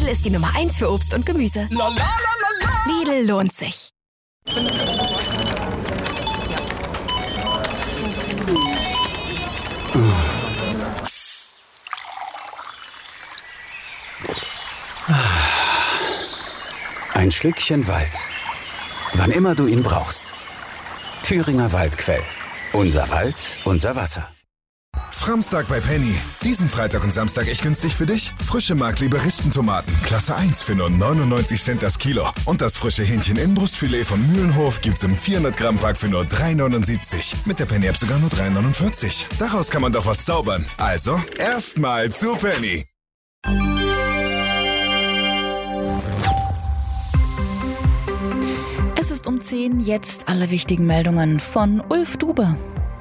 Lidl ist die Nummer 1 für Obst und Gemüse. Lidl lohnt sich. Ein Schlückchen Wald. Wann immer du ihn brauchst. Thüringer Waldquell. Unser Wald, unser Wasser. Framstag bei Penny. Diesen Freitag und Samstag echt günstig für dich. Frische Mark-Liberistentomaten, Klasse 1 für nur 99 Cent das Kilo. Und das frische Hähnchen-Inbrustfilet von Mühlenhof gibt's im 400-Gramm-Pack für nur 3,79. Mit der Penny-App sogar nur 3,49. Daraus kann man doch was zaubern. Also, erstmal zu Penny. Es ist um 10, jetzt alle wichtigen Meldungen von Ulf Dube.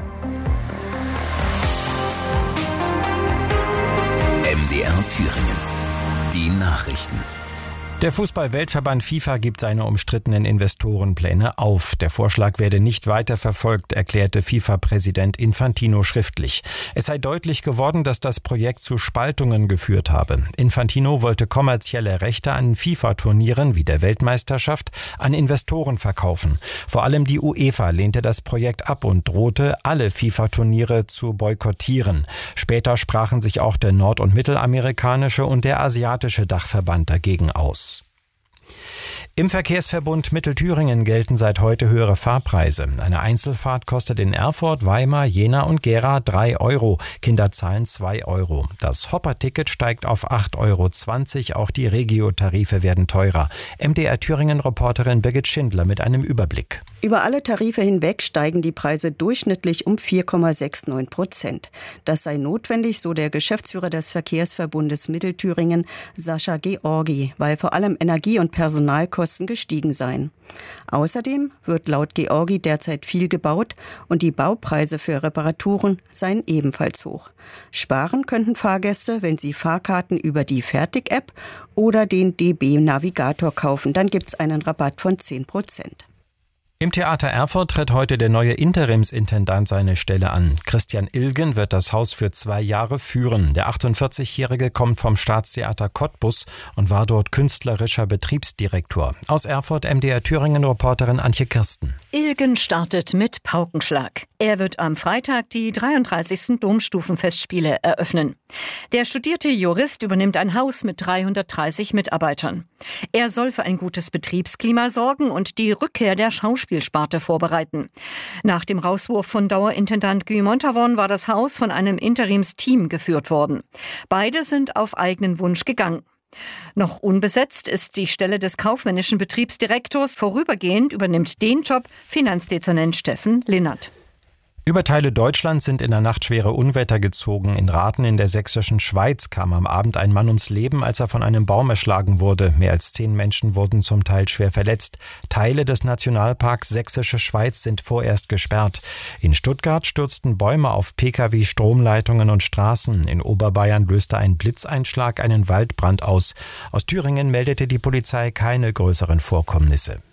MDR Thüringen. Die Nachrichten. Der Fußball-Weltverband FIFA gibt seine umstrittenen Investorenpläne auf. Der Vorschlag werde nicht weiter verfolgt, erklärte FIFA-Präsident Infantino schriftlich. Es sei deutlich geworden, dass das Projekt zu Spaltungen geführt habe. Infantino wollte kommerzielle Rechte an FIFA-Turnieren wie der Weltmeisterschaft an Investoren verkaufen. Vor allem die UEFA lehnte das Projekt ab und drohte, alle FIFA-Turniere zu boykottieren. Später sprachen sich auch der nord- und mittelamerikanische und der asiatische Dachverband dagegen aus. Im Verkehrsverbund Mittelthüringen gelten seit heute höhere Fahrpreise. Eine Einzelfahrt kostet in Erfurt, Weimar, Jena und Gera 3 Euro. Kinder zahlen 2 Euro. Das Hopper-Ticket steigt auf 8,20 Euro. Auch die Regio-Tarife werden teurer. MDR Thüringen-Reporterin Birgit Schindler mit einem Überblick. Über alle Tarife hinweg steigen die Preise durchschnittlich um 4,69%. Das sei notwendig, so der Geschäftsführer des Verkehrsverbundes Mittelthüringen, Sascha Georgi, weil vor allem Energie- und Personalkosten gestiegen seien. Außerdem wird laut Georgi derzeit viel gebaut und die Baupreise für Reparaturen seien ebenfalls hoch. Sparen könnten Fahrgäste, wenn sie Fahrkarten über die Fertig-App oder den DB-Navigator kaufen. Dann gibt's einen Rabatt von 10%. Im Theater Erfurt tritt heute der neue Interimsintendant seine Stelle an. Christian Ilgen wird das Haus für 2 Jahre führen. Der 48-Jährige kommt vom Staatstheater Cottbus und war dort künstlerischer Betriebsdirektor. Aus Erfurt MDR Thüringen-Reporterin Antje Kirsten. Ilgen startet mit Paukenschlag. Er wird am Freitag die 33. Domstufenfestspiele eröffnen. Der studierte Jurist übernimmt ein Haus mit 330 Mitarbeitern. Er soll für ein gutes Betriebsklima sorgen und die Rückkehr der Schauspielsparte vorbereiten. Nach dem Rauswurf von Dauerintendant Guy Montavon war das Haus von einem Interimsteam geführt worden. Beide sind auf eigenen Wunsch gegangen. Noch unbesetzt ist die Stelle des kaufmännischen Betriebsdirektors. Vorübergehend übernimmt den Job Finanzdezernent Steffen Linnert. Über Teile Deutschlands sind in der Nacht schwere Unwetter gezogen. In Rathen in der sächsischen Schweiz kam am Abend ein Mann ums Leben, als er von einem Baum erschlagen wurde. Mehr als 10 Menschen wurden zum Teil schwer verletzt. Teile des Nationalparks Sächsische Schweiz sind vorerst gesperrt. In Stuttgart stürzten Bäume auf Pkw, Stromleitungen und Straßen. In Oberbayern löste ein Blitzeinschlag einen Waldbrand aus. Aus Thüringen meldete die Polizei keine größeren Vorkommnisse.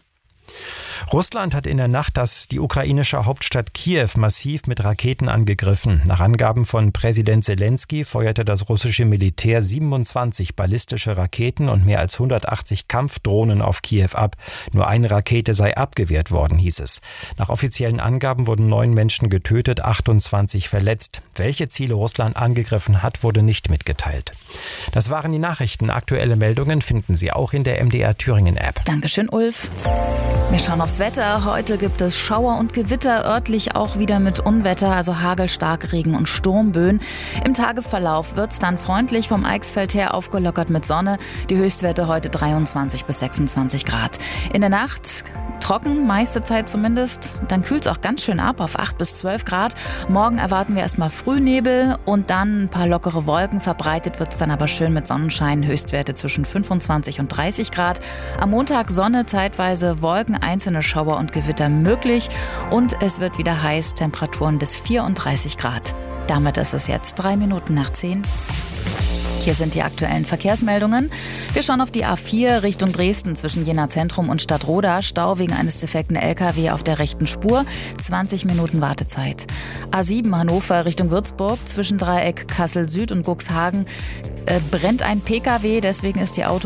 Russland hat in der Nacht die ukrainische Hauptstadt Kiew massiv mit Raketen angegriffen. Nach Angaben von Präsident Zelensky feuerte das russische Militär 27 ballistische Raketen und mehr als 180 Kampfdrohnen auf Kiew ab. Nur eine Rakete sei abgewehrt worden, hieß es. Nach offiziellen Angaben wurden 9 Menschen getötet, 28 verletzt. Welche Ziele Russland angegriffen hat, wurde nicht mitgeteilt. Das waren die Nachrichten. Aktuelle Meldungen finden Sie auch in der MDR Thüringen App. Dankeschön, Ulf. Wir schauen aufs Wetter. Heute gibt es Schauer und Gewitter, örtlich auch wieder mit Unwetter, also Hagel, Starkregen und Sturmböen. Im Tagesverlauf wird es dann freundlich vom Eichsfeld her aufgelockert mit Sonne. Die Höchstwerte heute 23 bis 26 Grad. In der Nacht trocken, meiste Zeit zumindest. Dann kühlt es auch ganz schön ab auf 8 bis 12 Grad. Morgen erwarten wir erstmal Frühnebel und dann ein paar lockere Wolken. Verbreitet wird es dann aber schön mit Sonnenschein. Höchstwerte zwischen 25 und 30 Grad. Am Montag Sonne, zeitweise Wolken, einzelne Schauer und Gewitter möglich. Und es wird wieder heiß, Temperaturen bis 34 Grad. Damit ist es jetzt 3 Minuten nach 10. Hier sind die aktuellen Verkehrsmeldungen. Wir schauen auf die A4 Richtung Dresden zwischen Jena Zentrum und Stadtroda. Stau wegen eines defekten LKW auf der rechten Spur. 20 Minuten Wartezeit. A7 Hannover Richtung Würzburg zwischen Dreieck Kassel Süd und Cuxhagen brennt ein PKW. Deswegen ist die